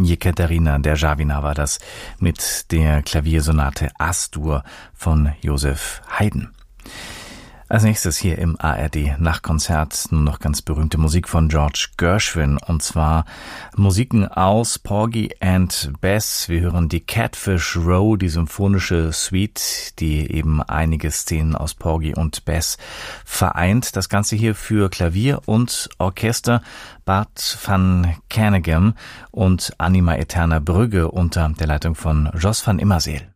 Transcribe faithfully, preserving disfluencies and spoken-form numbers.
Jekaterina Derzhavina war das mit der Klaviersonate As-Dur von Joseph Haydn. Als nächstes hier im A R D Nachtkonzert nun noch ganz berühmte Musik von George Gershwin, und zwar Musiken aus Porgy and Bess. Wir hören die Catfish Row, die symphonische Suite, die eben einige Szenen aus Porgy und Bess vereint. Das Ganze hier für Klavier und Orchester. Bart van Kernegem und Anima Eterna Brügge unter der Leitung von Jos van Immerseel.